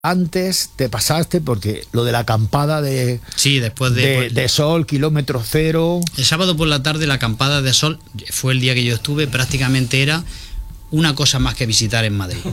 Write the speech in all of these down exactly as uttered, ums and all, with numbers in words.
antes te pasaste, porque lo de la acampada de, sí, después de, de, pues, de sol, kilómetro cero. El sábado por la tarde la acampada de sol fue el día que yo estuve, prácticamente era una cosa más que visitar en Madrid.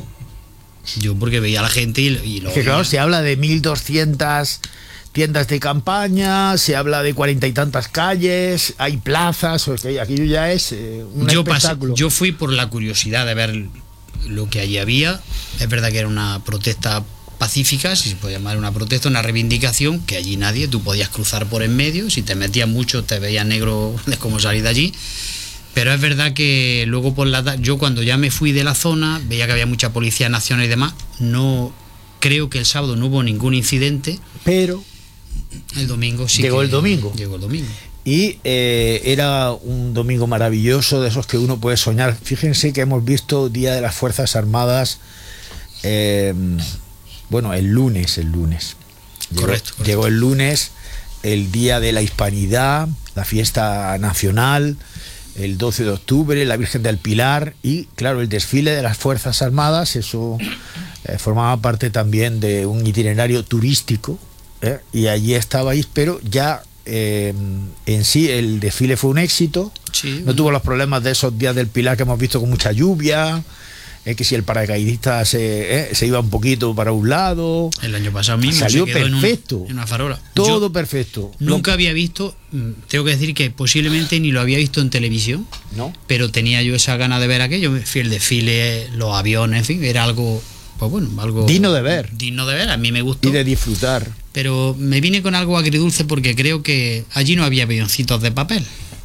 Yo porque veía a la gente y, y lo que claro, veía. se habla de mil doscientas tiendas de campaña, se habla de cuarenta y tantas calles, hay plazas, o sea, aquello ya es eh, un yo espectáculo. Pasé, yo fui por la curiosidad de ver lo que allí había. Es verdad que era una protesta pacífica, si se puede llamar una protesta, una reivindicación, que allí nadie, tú podías cruzar por en medio, si te metías mucho te veías negro de cómo salir de allí, pero es verdad que luego por la yo cuando ya me fui de la zona, veía que había mucha policía nacional y demás, no creo que el sábado no hubo ningún incidente, pero el domingo sí llegó que, el domingo llegó el domingo y eh, era un domingo maravilloso, de esos que uno puede soñar. Fíjense que hemos visto Día de las Fuerzas Armadas, eh, bueno, el lunes, el lunes. Llegó, correcto, correcto. Llegó el lunes, el Día de la Hispanidad, la fiesta nacional, el doce de octubre, la Virgen del Pilar y, claro, el desfile de las Fuerzas Armadas. Eso eh, formaba parte también de un itinerario turístico, ¿eh? Y allí estabais, pero ya eh, en sí el desfile fue un éxito. Sí, no tuvo los problemas de esos días del Pilar que hemos visto con mucha lluvia. Es que si el paracaidista se, eh, se iba un poquito para un lado. El año pasado mismo salió se quedó perfecto. En, un, en una farola. Todo Yo perfecto. Nunca Lo... había visto, tengo que decir que posiblemente ni lo había visto en televisión, ¿no? Pero tenía yo esa gana de ver aquello. Fui el desfile, los aviones, en fin, era algo, pues bueno, algo digno de ver. Digno de ver, a mí me gustó. Y de disfrutar. Pero me vine con algo agridulce porque creo que allí no había avioncitos de papel.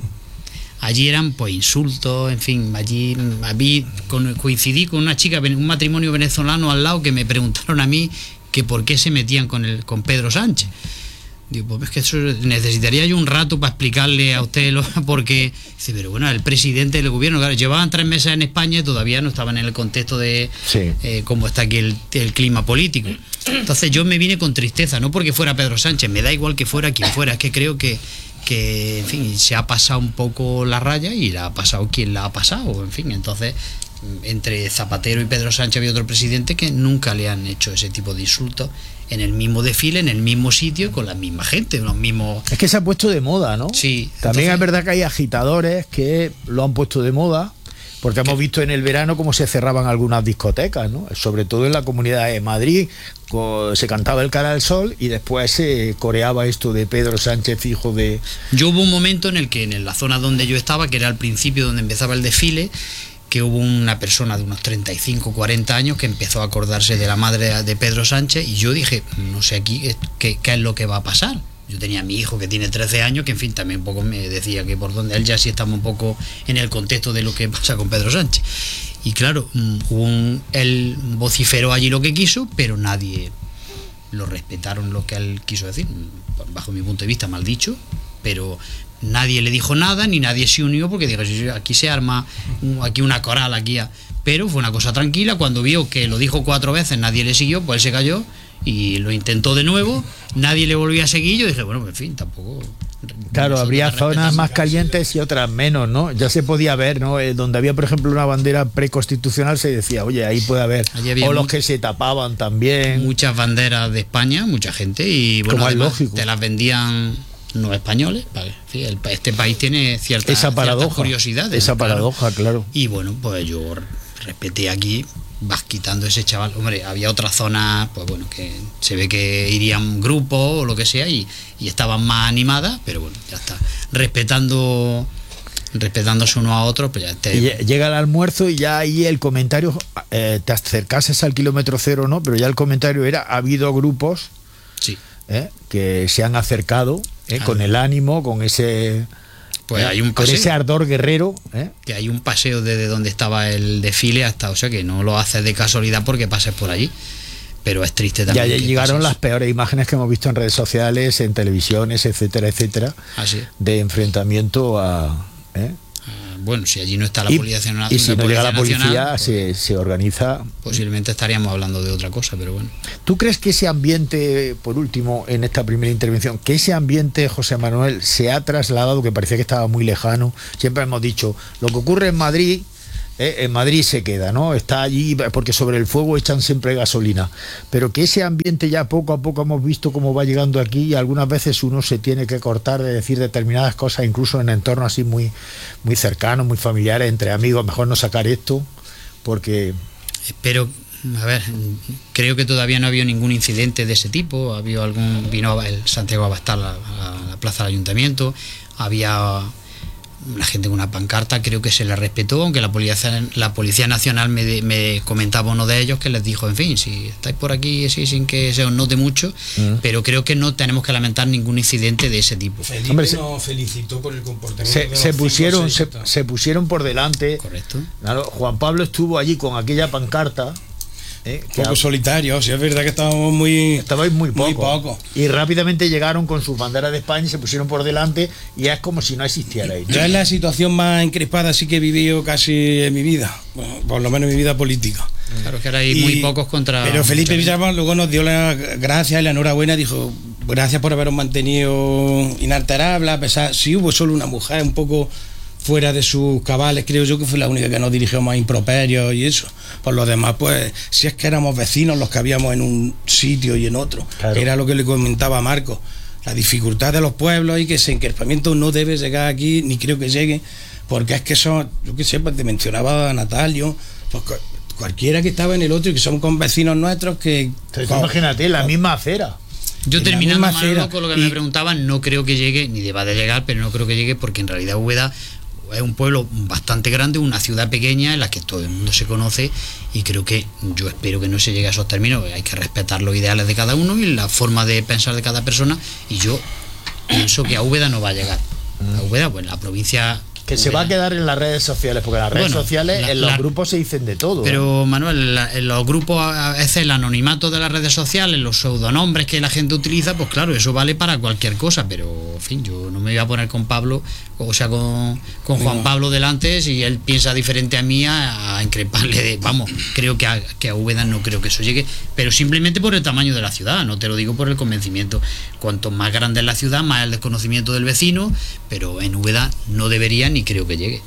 Allí eran pues insultos, en fin, allí a mí con, coincidí con una chica, un matrimonio venezolano al lado que me preguntaron a mí que por qué se metían con el con Pedro Sánchez. Digo, pues es que eso necesitaría yo un rato para explicarle a usted lo, porque dice, pero bueno, el presidente del gobierno, claro, llevaban tres meses en España y todavía no estaban en el contexto de sí. eh, cómo está aquí el, el clima político. Entonces yo me vine con tristeza, no porque fuera Pedro Sánchez, me da igual que fuera quien fuera, es que creo que que, en fin, se ha pasado un poco la raya y la ha pasado quien la ha pasado, en fin, entonces entre Zapatero y Pedro Sánchez había otro presidente que nunca le han hecho ese tipo de insultos en el mismo desfile, en el mismo sitio, con la misma gente, los mismos... Es que se ha puesto de moda, ¿no? Sí. También entonces... es verdad que hay agitadores que lo han puesto de moda, porque hemos visto en el verano cómo se cerraban algunas discotecas, ¿no? Sobre todo en la Comunidad de Madrid, se cantaba el Cara al Sol y después se coreaba esto de Pedro Sánchez, hijo de... Yo hubo un momento en el que en la zona donde yo estaba, que era al principio donde empezaba el desfile, que hubo una persona de unos treinta y cinco, cuarenta años que empezó a acordarse de la madre de Pedro Sánchez y yo dije, no sé aquí qué, qué es lo que va a pasar. Yo tenía a mi hijo que tiene trece años, que en fin, también un poco me decía que por donde él ya sí estamos un poco en el contexto de lo que pasa con Pedro Sánchez. Y claro, un, él vociferó allí lo que quiso, pero nadie lo respetaron lo que él quiso decir, bajo mi punto de vista mal dicho, pero nadie le dijo nada, ni nadie se unió, porque dijo, aquí se arma aquí una coral, aquí a... pero fue una cosa tranquila. Cuando vio que lo dijo cuatro veces, nadie le siguió, pues él se cayó y lo intentó de nuevo, nadie le volvió a seguir. Yo dije, bueno, pues en fin, tampoco... Claro, habría zonas más calientes y otras menos, ¿no? Ya se podía ver, ¿no? Eh, donde había, por ejemplo, una bandera preconstitucional, se decía, oye, ahí puede haber. O los que se tapaban también. Muchas banderas de España, mucha gente, y bueno, como es además, lógico, te las vendían no españoles, ¿vale? Sí, el, este país tiene ciertas, esa paradoja, ciertas curiosidades. Esa paradoja, claro. claro. Y bueno, pues yo respeté aquí, vas quitando ese chaval. Hombre, había otras zonas, pues bueno, que se ve que irían grupos o lo que sea y, y estaban más animadas, pero bueno, ya está. Respetando, respetándose uno a otro, pues ya te... Y llega el almuerzo y ya ahí el comentario, eh, te acercases al kilómetro cero, ¿no? Pero ya el comentario era, ha habido grupos sí. ¿eh? que se han acercado ¿eh? con el ánimo, con ese... Pues ¿eh? hay un paseo, con ese ardor guerrero, ¿eh? que hay un paseo desde donde estaba el desfile hasta, o sea que no lo haces de casualidad porque pases por allí, pero es triste también. Ya, ya llegaron pases. Las peores imágenes que hemos visto en redes sociales, en televisiones, etcétera, etcétera, así de enfrentamiento a... ¿eh? Uh, bueno, si allí no está la y, Policía Nacional, y si no policía llega la policía, nacional, pues, se, se organiza. Posiblemente estaríamos hablando de otra cosa, pero bueno. ¿Tú crees que ese ambiente, por último, en esta primera intervención, que ese ambiente, José Manuel, se ha trasladado, que parecía que estaba muy lejano? Siempre hemos dicho, lo que ocurre en Madrid Eh, en Madrid se queda, ¿no? Está allí porque sobre el fuego echan siempre gasolina. Pero que ese ambiente ya poco a poco hemos visto cómo va llegando aquí y algunas veces uno se tiene que cortar de decir determinadas cosas, incluso en entornos así muy, muy cercanos, muy familiares, entre amigos. Mejor no sacar esto porque... Espero... A ver, creo que todavía no ha habido ningún incidente de ese tipo. Ha habido algún... Vino el Santiago Abascal a, a la plaza del ayuntamiento. Había... la gente con una pancarta, creo que se le respetó, aunque la policía, la policía nacional me, me comentaba uno de ellos que les dijo, en fin, si estáis por aquí así sin que se os note mucho, uh-huh. pero creo que no tenemos que lamentar ningún incidente de ese tipo. Felipe Hombre, nos felicitó por el comportamiento se, de se pusieron se, se, se pusieron por delante. Correcto. Claro, Juan Pablo estuvo allí con aquella pancarta. ¿Eh? Poco ha... solitario, si es verdad que estábamos muy estabais muy poco. muy poco y rápidamente llegaron con sus banderas de España y se pusieron por delante y es como si no existierais. Ya es la situación más encrespada así que he vivido casi en mi vida, bueno, por lo menos en mi vida política. Claro que ahora hay y, muy pocos contra. Pero Felipe Villalba luego nos dio las gracias y la enhorabuena, dijo gracias por haberos mantenido inalterables, a pesar si hubo solo una mujer un poco fuera de sus cabales, creo yo que fue la única que nos dirigió más improperios y eso. Por lo demás, pues, si es que éramos vecinos los que habíamos en un sitio y en otro. Claro. Era lo que le comentaba a Marco, la dificultad de los pueblos y que ese encrespamiento no debe llegar aquí, ni creo que llegue, porque es que son, yo qué sé, pues te mencionaba a Natalio, pues cualquiera que estaba en el otro y que son con vecinos nuestros que... Entonces, con, imagínate, la con, misma acera. Yo terminando Manolo, con lo que y, me preguntaban, no creo que llegue, ni deba de llegar, pero no creo que llegue porque en realidad Úbeda es un pueblo bastante grande, una ciudad pequeña en la que todo el mundo se conoce y creo que, yo espero que no se llegue a esos términos, hay que respetar los ideales de cada uno y la forma de pensar de cada persona y yo pienso que a Úbeda no va a llegar. A Úbeda, pues la provincia... Que se va a quedar en las redes sociales, porque en las redes bueno, sociales, la, en los la, grupos se dicen de todo. Pero, ¿eh? Manuel, la, en los grupos, a veces el anonimato de las redes sociales, los pseudonombres que la gente utiliza, pues claro, eso vale para cualquier cosa, pero, en fin, yo no me voy a poner con Pablo, o sea, con, con Juan no. Pablo delante, si él piensa diferente a mí, a, a increparle de, vamos, creo que a, que a Úbeda no creo que eso llegue, pero simplemente por el tamaño de la ciudad, no te lo digo por el convencimiento. Cuanto más grande es la ciudad, más el desconocimiento del vecino, pero en Úbeda no debería ni creo que llegue.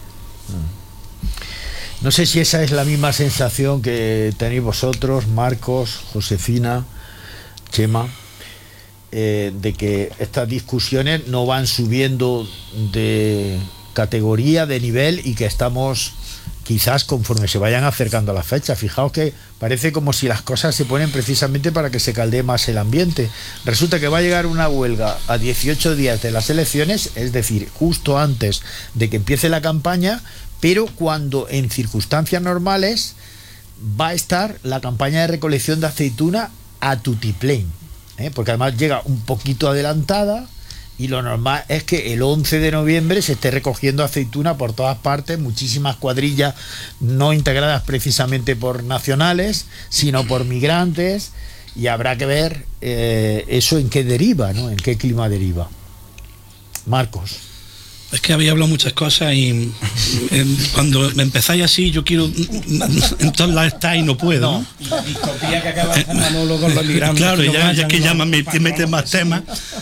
No sé si esa es la misma sensación que tenéis vosotros, Marcos, Josefina, Chema, eh, de que estas discusiones no van subiendo de categoría, de nivel y que estamos quizás conforme se vayan acercando a la fecha. Fijaos que parece como si las cosas se ponen precisamente para que se caldee más el ambiente. Resulta que va a llegar una huelga a dieciocho días de las elecciones, es decir, justo antes de que empiece la campaña, pero cuando en circunstancias normales va a estar la campaña de recolección de aceituna a tutiplén, ¿eh? Porque además llega un poquito adelantada. Y lo normal es que el once de noviembre se esté recogiendo aceituna por todas partes, muchísimas cuadrillas no integradas precisamente por nacionales, sino por migrantes, y habrá que ver eh, eso en qué deriva, ¿no? En qué clima deriva. Marcos. Es que había hablado muchas cosas y eh, cuando me empezáis así yo quiero en todas las está y no puedo, ¿no? Y la distopía que acaba de hacer Manolo con los migrantes. Claro, ya, ya, ya que ya me mete más temas.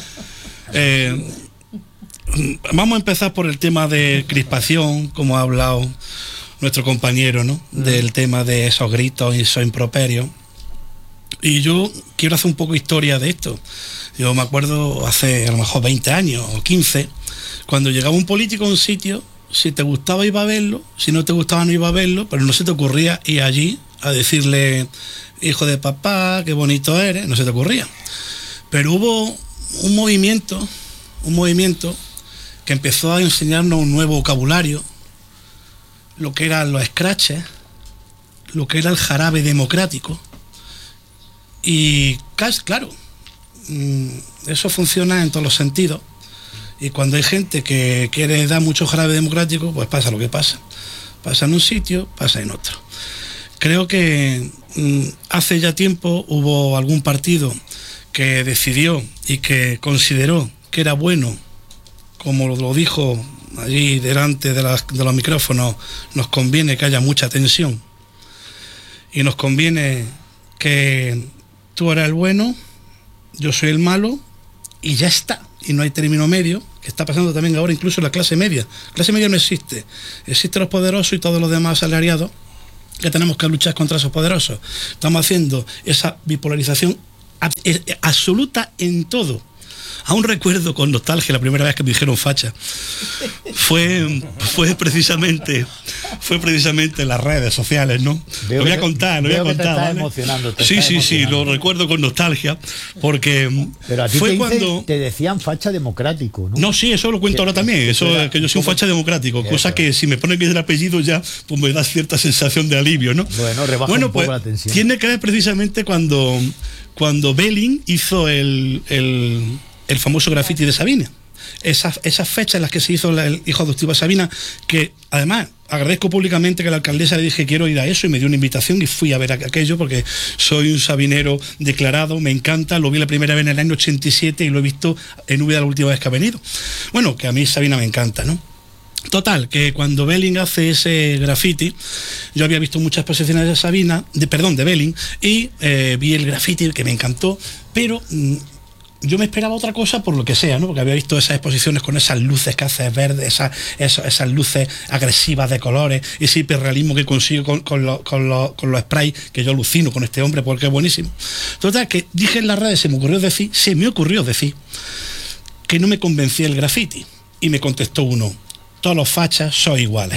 Eh, vamos a empezar por el tema de crispación, como ha hablado nuestro compañero, ¿no? Mm. Del tema de esos gritos y esos improperios. Y yo quiero hacer un poco historia de esto. Yo me acuerdo hace a lo mejor veinte años o quince, cuando llegaba un político a un sitio, si te gustaba iba a verlo, si no te gustaba no iba a verlo, pero no se te ocurría ir allí a decirle, hijo de papá, qué bonito eres, no se te ocurría. Pero hubo un movimiento, un movimiento que empezó a enseñarnos un nuevo vocabulario, lo que eran los scratches, lo que era el jarabe democrático, y claro, eso funciona en todos los sentidos, y cuando hay gente que quiere dar mucho jarabe democrático, pues pasa lo que pasa, pasa en un sitio, pasa en otro. Creo que hace ya tiempo hubo algún partido que decidió y que consideró que era bueno, como lo dijo allí delante de, las, de los micrófonos, nos conviene que haya mucha tensión y nos conviene que tú eres el bueno, yo soy el malo y ya está, y no hay término medio, que está pasando también ahora incluso en la clase media. La clase media no existe, existen los poderosos y todos los demás asalariados, que tenemos que luchar contra esos poderosos. Estamos haciendo esa bipolarización absoluta en todo. Aún recuerdo con nostalgia la primera vez que me dijeron facha. Fue, fue precisamente fue precisamente en las redes sociales, ¿no? Veo lo voy a que, contar, lo voy a contar. Te está ¿vale? emocionando. Te sí, está sí, sí, emocionando. lo recuerdo con nostalgia, porque Pero a ti fue te, cuando... dicen, te decían facha democrático, ¿no? No, sí, eso lo cuento ¿Qué? ahora también. Eso, Eso era, que yo soy un ¿cómo? facha democrático, Eso. cosa que si me ponen que es el apellido ya, pues me da cierta sensación de alivio, ¿no? Bueno, rebaja bueno, un poco pues, la tensión. Tiene que ver precisamente cuando, cuando Belling hizo el, el, el famoso graffiti de Sabina. Esas, esas fechas en las que se hizo el hijo adoptivo de Sabina, que además agradezco públicamente que la alcaldesa le dije quiero ir a eso y me dio una invitación y fui a ver aquello porque soy un sabinero declarado, me encanta, lo vi la primera vez en el año ochenta y siete y lo he visto en Úbeda la última vez que ha venido. Bueno, que a mí Sabina me encanta, ¿no? Total, que cuando Belling hace ese graffiti, yo había visto muchas exposiciones de Sabina, de, perdón, de Belling, y eh, vi el graffiti que me encantó, pero... Mm, yo me esperaba otra cosa por lo que sea, ¿no? Porque había visto esas exposiciones con esas luces que hace verde, esas, esas, esas luces agresivas de colores, ese hiperrealismo que consigo con, con, lo, con, lo, con los sprays, que yo alucino con este hombre porque es buenísimo. Total, que dije en las redes, se me ocurrió decir, se me ocurrió decir que no me convencía el graffiti. Y me contestó uno, todos los fachas son iguales.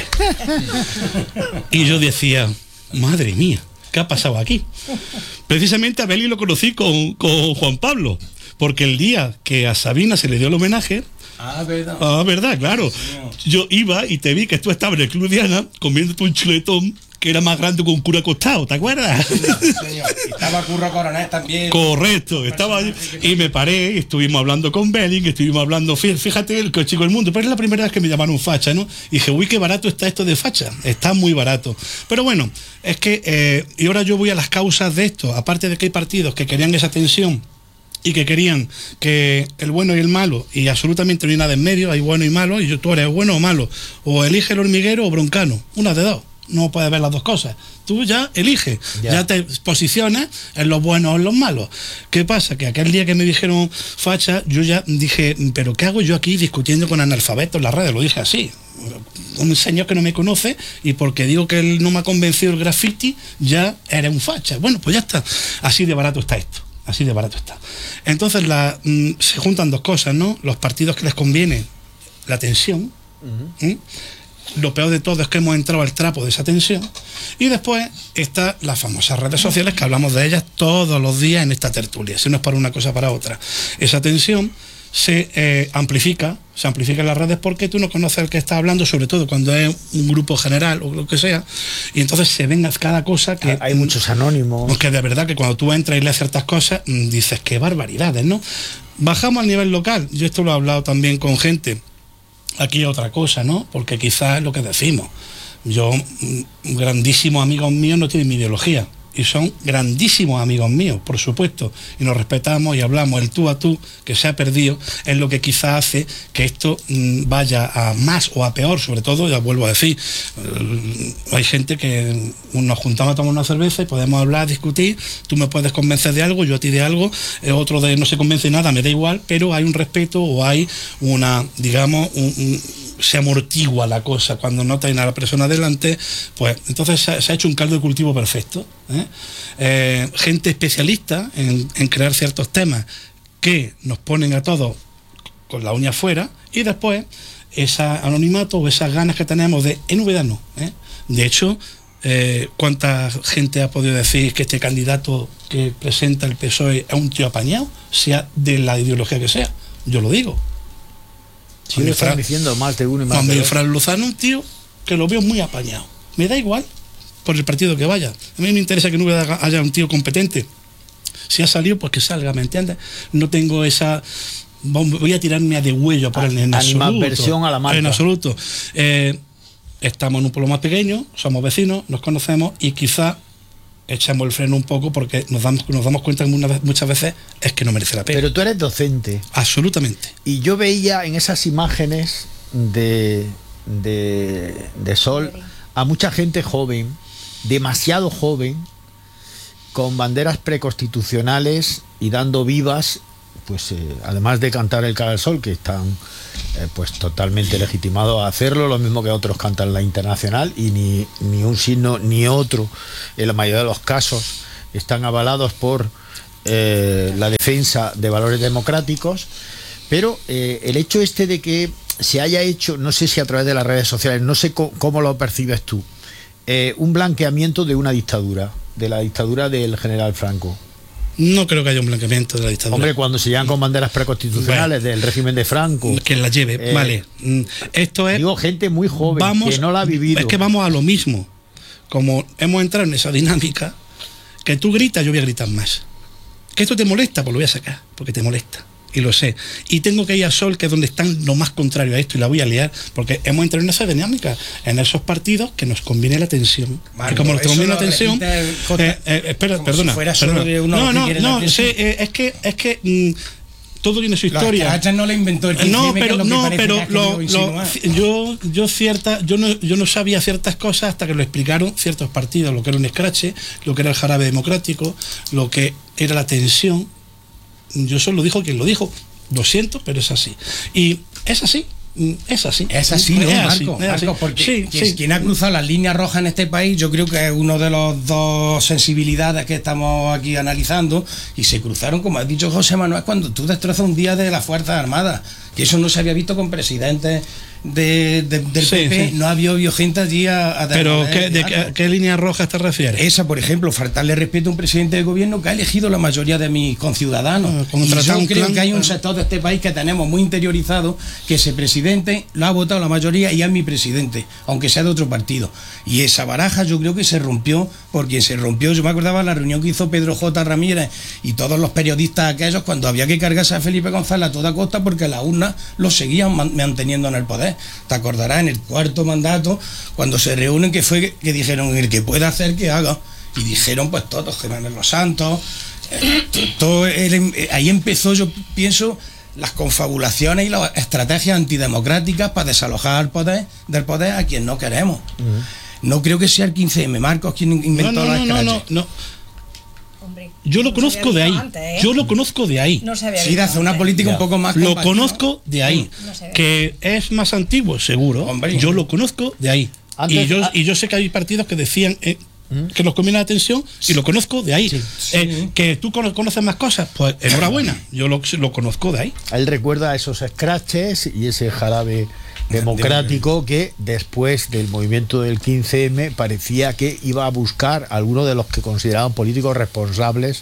Y yo decía, madre mía, ¿qué ha pasado aquí? Precisamente a Belling lo conocí con, con Juan Pablo. Porque el día que a Sabina se le dio el homenaje... Ah, verdad. Ah, verdad, claro. Sí, yo iba y te vi que tú estabas en el Club Diana comiéndote un chuletón que era más grande que un cura acostado, ¿te acuerdas? Sí, señor. Y estaba Curro Coronel también. Correcto, estaba allí y me paré y estuvimos hablando con Belling, estuvimos hablando, fíjate el chico del mundo, pero es la primera vez que me llamaron facha, ¿no? Y dije, uy, qué barato está esto de facha, está muy barato. Pero bueno, es que, eh, y ahora yo voy a las causas de esto, aparte de que hay partidos que querían esa tensión, y que querían que el bueno y el malo, y absolutamente no hay nada en medio, hay bueno y malo, y tú eres bueno o malo, o elige el hormiguero o Broncano, una de dos, no puedes ver las dos cosas, tú ya eliges, ya, ya te posicionas en los buenos o en los malos. ¿Qué pasa? Que aquel día que me dijeron facha, yo ya dije, pero ¿qué hago yo aquí discutiendo con analfabetos en las redes? Lo dije así, un señor que no me conoce, y porque digo que él no me ha convencido el graffiti, ya eres un facha. Bueno, pues ya está, así de barato está esto. Así de barato está. Entonces la, mm, se juntan dos cosas, ¿no? Los partidos que les conviene la tensión. Uh-huh. ¿Mm? Lo peor de todo es que hemos entrado al trapo de esa tensión. Y después están las famosas redes sociales, que hablamos de ellas todos los días en esta tertulia. Si no es para una cosa, para otra. Esa tensión se eh, amplifica, se amplifica en las redes porque tú no conoces al que está hablando, sobre todo cuando es un grupo general o lo que sea, y entonces se ven cada cosa que... Hay muchos anónimos. Porque de verdad que cuando tú entras y lees ciertas cosas, dices, qué barbaridades, ¿no? Bajamos al nivel local, yo esto lo he hablado también con gente, aquí otra cosa, ¿no? Porque quizás es lo que decimos, yo, grandísimos amigos míos no tienen mi ideología, y son grandísimos amigos míos, por supuesto, y nos respetamos y hablamos. El tú a tú que se ha perdido es lo que quizá hace que esto mmm, vaya a más o a peor, sobre todo, ya vuelvo a decir, eh, hay gente que nos juntamos a tomar una cerveza y podemos hablar, discutir, tú me puedes convencer de algo, yo a ti de algo, eh, otro de no se convence de nada, me da igual, pero hay un respeto o hay una, digamos, un, un se amortigua la cosa cuando no tiene a la persona delante, pues entonces se, se ha hecho un caldo de cultivo perfecto, ¿eh? Eh, gente especialista en, en crear ciertos temas que nos ponen a todos con la uña afuera, y después ese anonimato o esas ganas que tenemos de en Úbeda no, ¿eh? De hecho, eh, ¿cuánta gente ha podido decir que este candidato que presenta el P S O E es un tío apañado, sea de la ideología que sea? Yo lo digo. Sí, lo están diciendo más de uno y más Cuando de Fran Lozano, un tío que lo veo muy apañado. Me da igual por el partido que vaya. A mí me interesa que no haya un tío competente. Si ha salido, pues que salga, ¿me entiendes? No tengo esa... Voy a tirarme a de huello por el en absoluto. Versión a la marca. En absoluto. Eh, estamos en un pueblo más pequeño, somos vecinos, nos conocemos y quizá echamos el freno un poco porque nos damos, nos damos cuenta que muchas veces es que no merece la pena. Pero tú eres docente. Absolutamente. Y yo veía en esas imágenes de, de, de Sol a mucha gente joven, demasiado joven, con banderas preconstitucionales y dando vivas pues eh, además de cantar el Cara al Sol, que están eh, pues totalmente legitimados a hacerlo, lo mismo que otros cantan la Internacional, y ni, ni un signo ni otro, en la mayoría de los casos, están avalados por eh, la defensa de valores democráticos. Pero eh, el hecho este de que se haya hecho, no sé si a través de las redes sociales, no sé cómo, cómo lo percibes tú, eh, un blanqueamiento de una dictadura, de la dictadura del general Franco. No creo que haya un blanqueamiento de la dictadura. Hombre, cuando se llegan con banderas preconstitucionales, bueno, del régimen de Franco. Que la lleve, eh, vale. Esto es... Digo, gente muy joven, vamos, que no la ha vivido. Es que vamos a lo mismo. Como hemos entrado en esa dinámica, que tú gritas, yo voy a gritar más. Que esto te molesta, pues lo voy a sacar, porque te molesta. Y lo sé. Y tengo que ir a Sol, que es donde están lo más contrario a esto, y la voy a liar, porque hemos entrado en esa dinámica, en esos partidos que nos conviene la tensión. Marco, que como nos conviene la tensión. Eh, eh, espera, perdona. Si perdona. No, no, no, no sé, eh, es que, es que mmm, todo tiene su historia. No lo inventó el No, pero, no, pero lo, lo, yo, yo, cierta, yo, no, yo no sabía ciertas cosas hasta que lo explicaron ciertos partidos, lo que era un escrache, lo que era el jarabe democrático, lo que era la tensión. Yo solo dijo quien lo dijo, lo siento, pero es así. Y es así, es así. Es así, ¿no, es Marco? Así, Marco, así. Porque sí, quien, sí. quien ha cruzado las líneas rojas en este país, yo creo que es uno de los dos sensibilidades que estamos aquí analizando, y se cruzaron, como ha dicho José Manuel, cuando tú destrozas un día de las Fuerzas Armadas, que eso no se había visto con presidentes de, de, del sí, P P, sí. No había habido gente allí a... a Pero, ¿qué, de qué, ¿qué línea roja te refieres? Esa, por ejemplo, faltarle respeto a un presidente de gobierno que ha elegido la mayoría de mis conciudadanos. Ah, y yo creo clan, que hay un sector de este país que tenemos muy interiorizado, que ese presidente lo ha votado la mayoría y es mi presidente, aunque sea de otro partido. Y esa baraja yo creo que se rompió, porque se rompió, yo me acordaba la reunión que hizo Pedro J. Ramírez y todos los periodistas aquellos, cuando había que cargarse a Felipe González a toda costa, porque las urnas lo seguían manteniendo en el poder. Te acordarás en el cuarto mandato, cuando se reúnen, que fue que dijeron el que pueda hacer que haga, y dijeron pues todos, Jiménez Los Santos, eh, todo el, ahí empezó, yo pienso, las confabulaciones y las estrategias antidemocráticas para desalojar el poder, del poder a quien no queremos. Uh-huh. No creo que sea el quince eme, Marcos quien inventó no, no, la no, no, no, no. Hombre, yo lo no conozco de ahí. Antes, ¿eh? Yo lo conozco de ahí. No se había sí, de hacer una política ya. Un poco más Lo compactiva. Conozco de ahí. No que es más antiguo, seguro. Hombre. Yo lo conozco de ahí. Antes, y, yo, a... y yo sé que hay partidos que decían eh, ¿Mm? que nos conviene la atención, y lo conozco de ahí. Sí. Eh, que tú conoces más cosas, pues enhorabuena. Yo lo, lo conozco de ahí. Él recuerda esos scratches y ese jarabe democrático que después del movimiento del quince eme parecía que iba a buscar a algunos de los que consideraban políticos responsables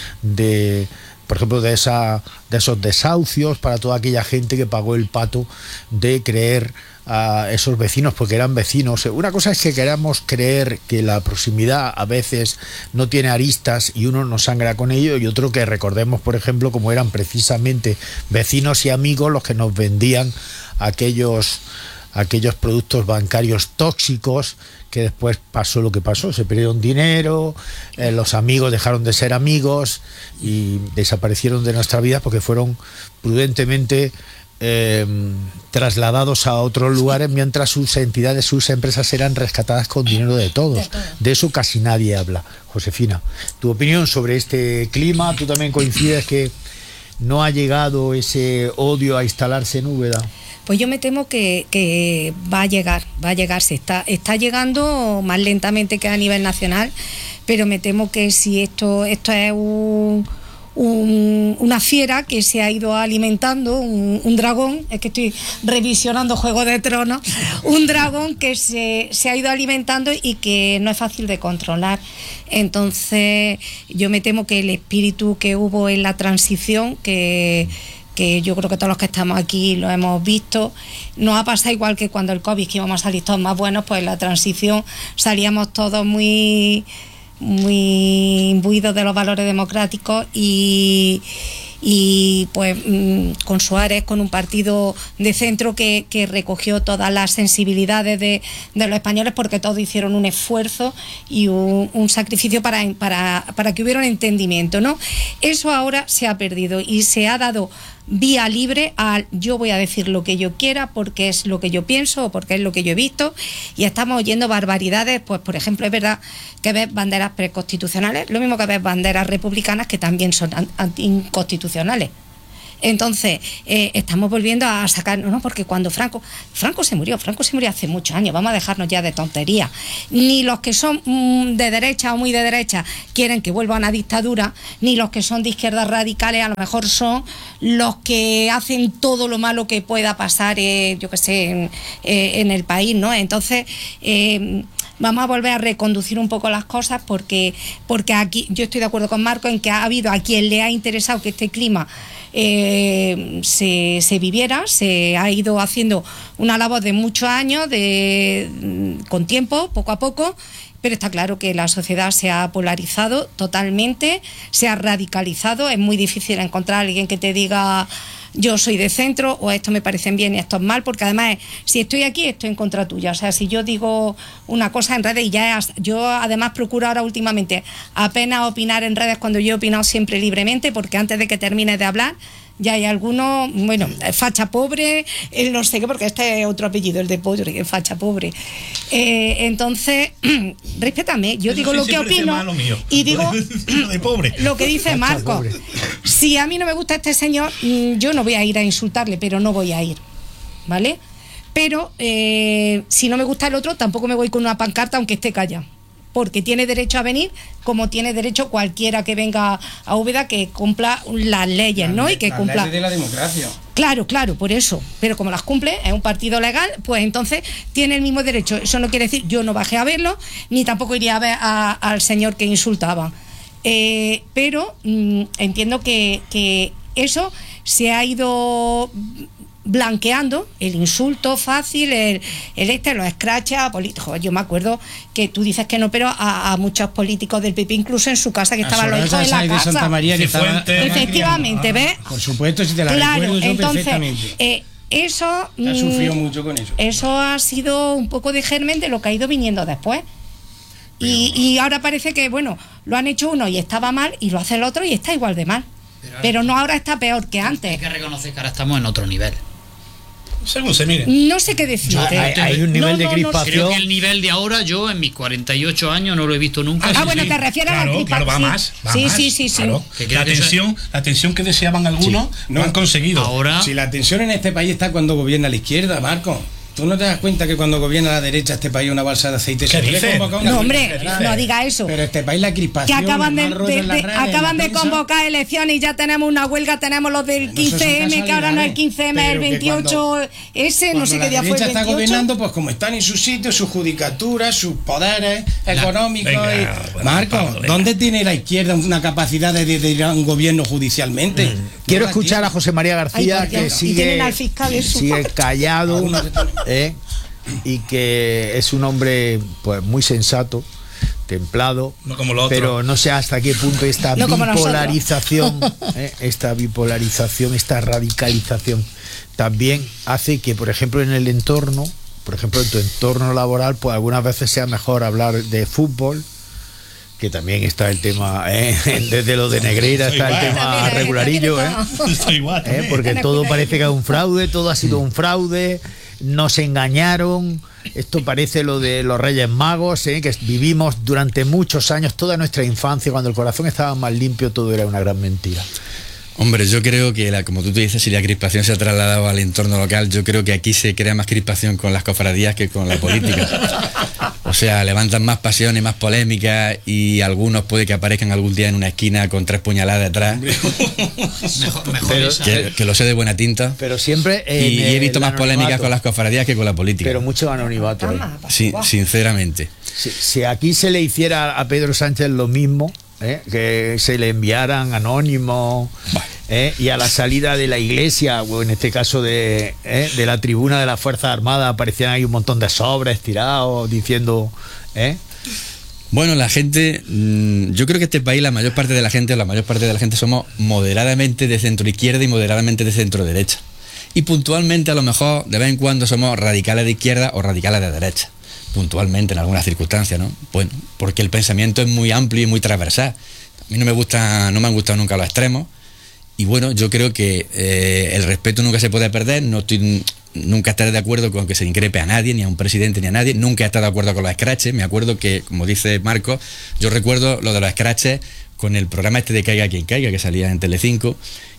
de, por ejemplo, de esa de esos desahucios para toda aquella gente que pagó el pato de creer a esos vecinos porque eran vecinos. Una cosa es que queramos creer que la proximidad a veces no tiene aristas y uno no sangra con ello, y otro que recordemos, por ejemplo, como eran precisamente vecinos y amigos los que nos vendían aquellos aquellos productos bancarios tóxicos, que después pasó lo que pasó, se perdieron dinero, eh, los amigos dejaron de ser amigos y desaparecieron de nuestra vida porque fueron prudentemente eh, trasladados a otros lugares, mientras sus entidades, sus empresas eran rescatadas con dinero de todos. De, todo. De eso casi nadie habla. Josefina, tu opinión sobre este clima. ¿Tú también coincides que no ha llegado ese odio a instalarse en Úbeda? Pues yo me temo que, que va a llegar, va a llegar, se está, está llegando más lentamente que a nivel nacional, pero me temo que si esto, esto es un, un, una fiera que se ha ido alimentando, un, un dragón, es que estoy revisionando Juego de Tronos, un dragón que se, se ha ido alimentando y que no es fácil de controlar. Entonces yo me temo que el espíritu que hubo en la transición, que que yo creo que todos los que estamos aquí lo hemos visto, nos ha pasado igual que cuando el COVID, que íbamos a salir todos más buenos, pues en la transición salíamos todos muy, muy imbuidos de los valores democráticos y, y pues con Suárez, con un partido de centro que, que recogió todas las sensibilidades de, de los españoles, porque todos hicieron un esfuerzo y un, un sacrificio para, para, para que hubiera un entendimiento, ¿no? Eso ahora se ha perdido y se ha dado vía libre al yo voy a decir lo que yo quiera porque es lo que yo pienso o porque es lo que yo he visto, y estamos oyendo barbaridades. Pues por ejemplo, es verdad que ves banderas preconstitucionales, lo mismo que ves banderas republicanas que también son inconstitucionales. Entonces, eh, estamos volviendo a sacar, no, porque cuando Franco, Franco se murió, Franco se murió hace muchos años, vamos a dejarnos ya de tonterías. Ni los que son mm, de derecha o muy de derecha quieren que vuelva a una dictadura, ni los que son de izquierdas radicales a lo mejor son los que hacen todo lo malo que pueda pasar, eh, yo qué sé, en, eh, en el país, ¿no? Entonces, eh, vamos a volver a reconducir un poco las cosas porque, porque aquí, yo estoy de acuerdo con Marco en que ha habido a quien le ha interesado que este clima Eh, se, se viviera, se ha ido haciendo una labor de muchos años, de, con tiempo, poco a poco, pero está claro que la sociedad se ha polarizado totalmente, se ha radicalizado, es muy difícil encontrar a alguien que te diga yo soy de centro o esto me parecen bien y esto es mal, porque además si estoy aquí estoy en contra tuya, o sea, si yo digo una cosa en redes y ya es, yo además procuro ahora últimamente apenas opinar en redes cuando yo he opinado siempre libremente, porque antes de que termine de hablar ya hay algunos, bueno, facha pobre, el no sé qué, porque este es otro apellido, el de Pobre, facha pobre. Eh, entonces, respétame, yo Eso digo sí, lo que opino lo mío. y digo de pobre. lo que dice Marco. Si a mí no me gusta este señor, yo no voy a ir a insultarle, pero no voy a ir, ¿vale? Pero eh, si no me gusta el otro, tampoco me voy con una pancarta aunque esté callado, porque tiene derecho a venir, como tiene derecho cualquiera que venga a Úbeda que cumpla las leyes, ¿no? Y que las cumpla. leyes de la democracia. Claro, claro, por eso. Pero como las cumple, es un partido legal, pues entonces tiene el mismo derecho. Eso no quiere decir yo no bajé a verlo, ni tampoco iría a ver a, al señor que insultaba. Eh, pero mmm, entiendo que, que eso se ha ido blanqueando, el insulto fácil, el, el este, los escraches a políticos. Yo me acuerdo que tú dices que no, pero a, a muchos políticos del P P, incluso en su casa, que estaban los hijos en la casa. De Santa María, que estaba, efectivamente, ¿ves? Por supuesto, si te la claro, recuerdo yo entonces, perfectamente. Eh, eso ha mm, sufrido mucho con eso. Eso ha sido un poco de germen de lo que ha ido viniendo después. Y, y ahora parece que, bueno, lo han hecho uno y estaba mal, y lo hace el otro y está igual de mal. Pero, pero no, ahora está peor que antes. Hay que reconocer que ahora estamos en otro nivel. Según se mire. No sé qué decirte. Hay, hay un nivel no, de no, crispación. Creo que el nivel de ahora, yo en mis cuarenta y ocho años no lo he visto nunca. Ah, sí, bueno, sí. te refieres Claro, a la claro, va sí. más. Va sí, más, sí, sí, sí. claro. Que La creo que tensión, la tensión que deseaban algunos Sí. no No. han conseguido. Ahora, Si la tensión en este país está cuando gobierna la izquierda, Marco. ¿Tú no te das cuenta que cuando gobierna la derecha este país es una balsa de aceite? ¿Qué Se puede dices? convocar una No, hombre, elección. no diga eso. Pero este país la Que crispación, acaban de, el mal rollo de- en las de- redes, acaban en la de prensa. convocar elecciones y ya tenemos una huelga, tenemos los del Bueno, eso son quince eme, que ahora no es el casualidades, quince eme, el pero que veintiocho ese, no Cuando sé la qué día fue el derecha está veintiocho. gobernando, pues como están en sus sitios, sus judicaturas, sus poderes económicos. venga, y- bueno, Marco, Pablo, venga. ¿dónde tiene la izquierda una capacidad de, de ir a un gobierno judicialmente? No Quiero la escuchar tiene. a José María García, Ay, por que Dios. Y sigue, tienen al fiscal en su sigue parte. callado, Algunos de estos- ¿eh? Y que es un hombre pues muy sensato, templado, No como lo otro. pero no sé hasta qué punto esta No como nosotros. bipolarización, ¿eh? esta bipolarización, esta radicalización también hace que, por ejemplo, en el entorno, por ejemplo, en tu entorno laboral, pues algunas veces sea mejor hablar de fútbol, que también está el tema, ¿eh? Desde lo de Negreira está el Igual. tema También, regularillo, ¿eh? también Está igual. ¿Eh? Porque todo parece que es un fraude, todo ha sido un fraude, nos engañaron, esto parece lo de los Reyes Magos, ¿eh? Que vivimos durante muchos años, toda nuestra infancia, cuando el corazón estaba más limpio, todo era una gran mentira. Hombre, yo creo que, la, como tú te dices, si la crispación se ha trasladado al entorno local, yo creo que aquí se crea más crispación con las cofradías que con la política. O sea, levantan más pasiones, más polémicas, y algunos puede que aparezcan algún día en una esquina con tres puñaladas detrás, mejor, mejor Pero- esa. que, que lo sé de buena tinta. Pero siempre... Y, en y he visto el más polémicas anonimato, con las cofradías que con la política. Pero mucho anonimato. ¿eh? Toma, Sí, guau. sinceramente. Si, si aquí se le hiciera a Pedro Sánchez lo mismo, ¿eh? Que se le enviaran anónimos, ¿eh? Y a la salida de la iglesia, o en este caso de, ¿eh? de la tribuna de las Fuerzas Armadas, aparecían ahí un montón de sobres tirados diciendo... ¿eh? Bueno, la gente, mmm, yo creo que este país, la mayor parte de la gente, la mayor parte de la gente somos moderadamente de centro izquierda y moderadamente de centro derecha. Y puntualmente, a lo mejor, de vez en cuando somos radicales de izquierda o radicales de derecha. Puntualmente, en algunas circunstancias, ¿no? Bueno, porque el pensamiento es muy amplio y muy transversal. A mí no me gusta, no me han gustado nunca los extremos. Y bueno, yo creo que eh, el respeto nunca se puede perder. No estoy, nunca estaré de acuerdo con que se increpe a nadie, ni a un presidente, ni a nadie. Nunca he estado de acuerdo con los scratches. Me acuerdo que, como dice Marco, yo recuerdo lo de los scratches con el programa este de Caiga quien caiga, que salía en Telecinco,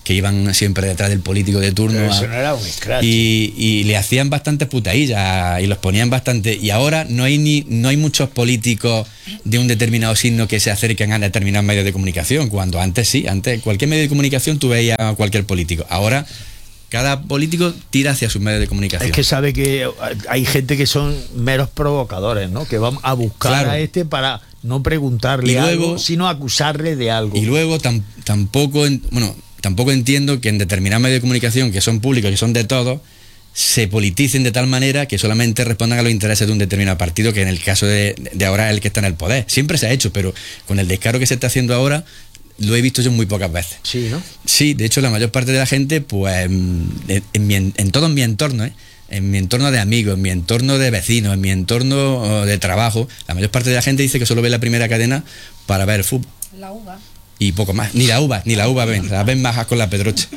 que iban siempre detrás del político de turno. Pero eso a, no era un scratch. y, y le hacían bastantes putadillas y los ponían bastante. Y ahora no hay ni no hay muchos políticos de un determinado signo que se acerquen a determinados medios de comunicación, cuando antes sí, antes cualquier medio de comunicación tú veías a cualquier político. Ahora cada político tira hacia sus medios de comunicación. Es que sabe que hay gente que son meros provocadores, ¿no? Que van a buscar Claro. a este para no preguntarle Y luego- algo, sino acusarle de algo. Y luego tam- tampoco, en- bueno, tampoco entiendo que en determinados medios de comunicación que son públicos, que son de todos, se politicen de tal manera que solamente respondan a los intereses de un determinado partido, que en el caso de, de ahora es el que está en el poder. Siempre se ha hecho, pero con el descaro que se está haciendo ahora, lo he visto yo muy pocas veces. Sí, ¿no? Sí, de hecho la mayor parte de la gente, pues en, en mi en, en todo mi entorno, ¿eh? En mi entorno de amigos, en mi entorno de vecinos, en mi entorno oh, de trabajo, la mayor parte de la gente dice que solo ve la primera cadena para ver el fútbol. La uva. Y poco más, ni la uva, ni la uva ven, la ven más con la pedroche.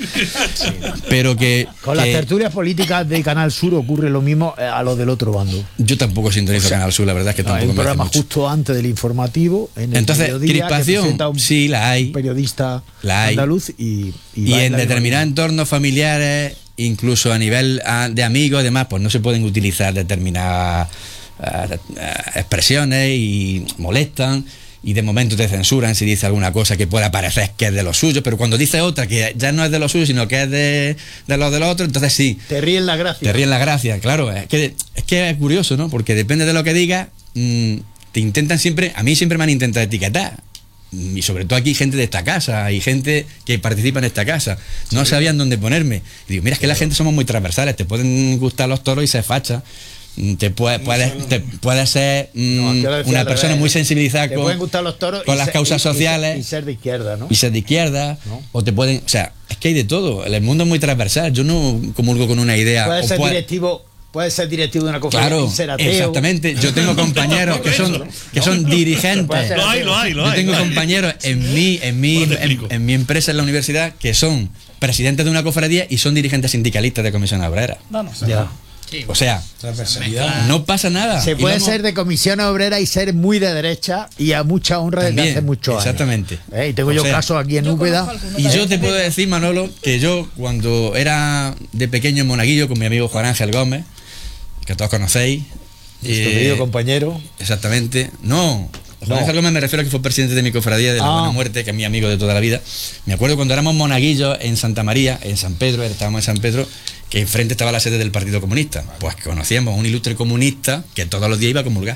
Pero que, Con las que tertulias políticas de Canal Sur ocurre lo mismo eh, a los del otro bando. yo tampoco sintonizo O sea, Canal Sur, la verdad es que No, hay tampoco un me hace programa mucho. justo antes del informativo, en el Entonces, mediodía, que crispación, presenta un sí, la hay. periodista La hay. andaluz y, Y, va en la determinados misma entornos familiares, incluso a nivel ah, de amigos, demás, pues no se pueden utilizar determinadas ah, ah, expresiones y molestan. Y de momento te censuran si dice alguna cosa que pueda parecer que es de lo suyo, pero cuando dice otra que ya no es de lo suyo, sino que es de, de los del otro, entonces sí, línea. Te ríen la gracia. te ríen la gracia, claro. Es que, es que es curioso, ¿no? Porque depende de lo que digas, mmm, te intentan siempre, a mí siempre me han intentado etiquetar. Mm, Y sobre todo aquí gente de esta casa y gente que participa en esta casa. No sabían dónde ponerme. Y digo, mira, es que la gente somos muy transversales, te pueden gustar los toros y ser facha. Mm, Te puede, puedes, te puede ser mm, No, quiero decir una al persona revés. muy sensibilizada Te con, pueden gustar los toros con y las ser- causas y- y- sociales y ser de izquierda, ¿no? y ser de izquierda, ¿No? o te pueden, o sea, es que hay de todo. El mundo es muy transversal. Yo no comulgo con una idea. Puede o ser puede- directivo, puede ser directivo de una cofradía Claro, y ser ateo. exactamente. Yo tengo compañeros que son que son dirigentes. Lo hay, lo hay, lo Yo hay. tengo lo hay. compañeros en mi en mi Ahora te en, explico. en mi empresa en la universidad que son presidentes de una cofradía y son dirigentes sindicalistas de comisiones obreras. Vamos. Ya. Sí, O sea, Transversalidad. no pasa nada. Se Y puede vamos- ser de comisión obrera y ser muy de derecha y a mucha honra desde También, hace muchos años. exactamente. ¿Eh? Y tengo O yo sea, casos aquí en Yo Úbeda. conozco algunos. Y yo te puedo decir, Manolo, que yo cuando era de pequeño en Monaguillo con mi amigo Juan Ángel Gómez, que todos conocéis, Nuestro eh, querido compañero. exactamente, no, Juan No. Ángel Gómez me refiero a que fue presidente de mi cofradía de la Ah. Buena Muerte, que es mi amigo de toda la vida. Me acuerdo cuando éramos monaguillos en Santa María, en San Pedro, estábamos en San Pedro, que enfrente estaba la sede del Partido Comunista. Pues conocíamos a un ilustre comunista que todos los días iba a comulgar.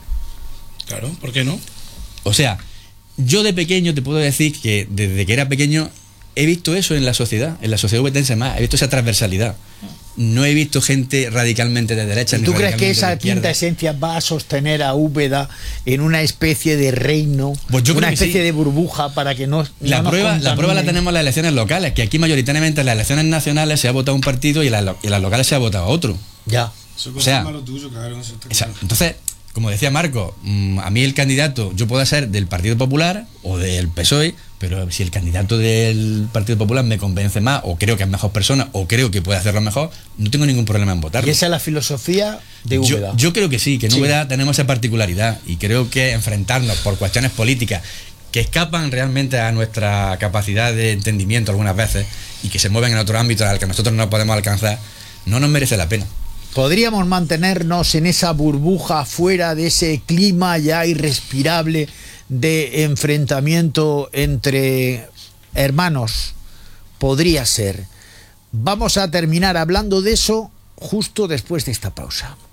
Claro, ¿por qué no? O sea, yo de pequeño te puedo decir que desde que era pequeño he visto eso en la sociedad, en la sociedad ubetense más, he visto esa transversalidad. No he visto gente radicalmente de derecha. ¿Y ni tú crees que radicalmente de esa izquierda. quinta esencia va a sostener a Úbeda en una especie de reino, Pues yo creo una que especie sí. de burbuja para que no, La, no nos prueba, la prueba la contaminen? tenemos en las elecciones locales, que aquí mayoritariamente en las elecciones nacionales se ha votado un partido y en las, lo- y en las locales se ha votado otro. Ya. Eso O sea, confirma lo tuyo, claro, eso está Esa- claro. entonces, como decía Marco, mm, a mí el candidato, yo puedo ser del Partido Popular o del P S O E, pero si el candidato del Partido Popular me convence más, o creo que es mejor persona, o creo que puede hacerlo mejor, no tengo ningún problema en votarlo. Y esa es la filosofía de Úbeda. Yo, yo creo que sí, que en Sí. Úbeda tenemos esa particularidad y creo que enfrentarnos por cuestiones políticas que escapan realmente a nuestra capacidad de entendimiento algunas veces y que se mueven en otro ámbito al que nosotros no podemos alcanzar, no nos merece la pena. ¿Podríamos mantenernos en esa burbuja fuera de ese clima ya irrespirable de enfrentamiento entre hermanos? Podría ser. Vamos a terminar hablando de eso justo después de esta pausa.